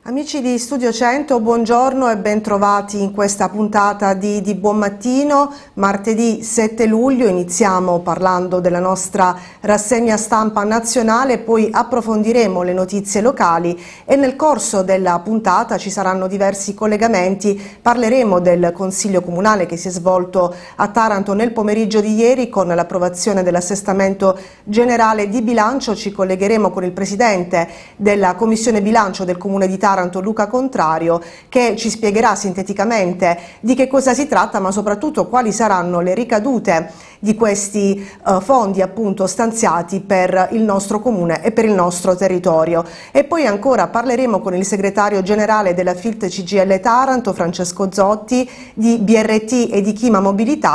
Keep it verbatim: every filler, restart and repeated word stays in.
Amici di Studio cento, buongiorno e bentrovati in questa puntata di, di Buon Mattino. Martedì sette luglio iniziamo parlando della nostra rassegna stampa nazionale, poi approfondiremo le notizie locali e nel corso della puntata ci saranno diversi collegamenti. Parleremo del Consiglio Comunale che si è svolto a Taranto nel pomeriggio di ieri con l'approvazione dell'assestamento generale di bilancio. Ci collegheremo con il Presidente della Commissione Bilancio del Comune di Taranto, Luca Contrario, che ci spiegherà sinteticamente di che cosa si tratta, ma soprattutto quali saranno le ricadute di questi uh, fondi appunto stanziati per il nostro comune e per il nostro territorio. E poi ancora parleremo con il segretario generale della Filt C G I L Taranto, Francesco Zotti, di B R T e di Chima Mobilità,